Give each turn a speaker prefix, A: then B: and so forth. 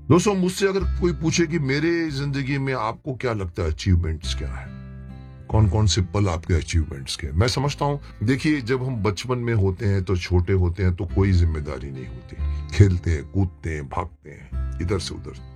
A: दोस्तों, मुझसे अगर कोई पूछे कि मेरे जिंदगी में आपको क्या लगता है अचीवमेंट्स क्या है, कौन कौन से पल आपके अचीवमेंट्स के, मैं समझता हूं, देखिए जब हम बचपन में होते हैं तो छोटे होते हैं तो कोई जिम्मेदारी नहीं होती, खेलते हैं, कूदते हैं, भागते हैं इधर से उधर,